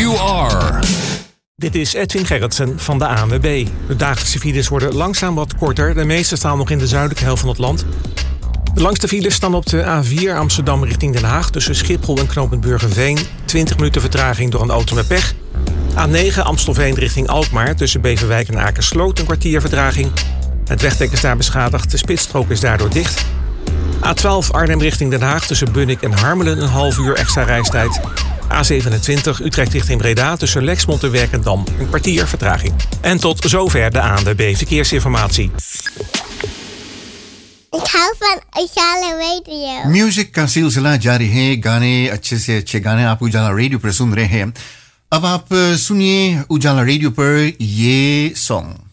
you are. Dit is Edwin Gerritsen van de ANWB. De dagelijkse files worden langzaam wat korter. De meeste staan nog in de zuidelijke helft van het land. De langste files staan op de A4 Amsterdam richting Den Haag... tussen Schiphol en knooppunt Burgerveen. 20 minuten vertraging door een auto met pech. A9 Amstelveen richting Alkmaar tussen Beverwijk en Akersloot. Een kwartier vertraging. Het wegdek is daar beschadigd. De spitsstrook is daardoor dicht. A12 Arnhem richting Den Haag tussen Bunnik en Harmelen. Een half uur extra reistijd. A27 Utrecht richting Breda tussen Lexmond en Werkendam. Een kwartier vertraging. En tot zover de ANWB Verkeersinformatie. Ik hou van Ujala Radio. Music का सिलसिला जारी है. गाने अच्छे से अच्छे गाने आप उजाला रेडियो पर सुन रहे हैं. अब आप सुनिए उजाला रेडियो पर ये सॉन्ग.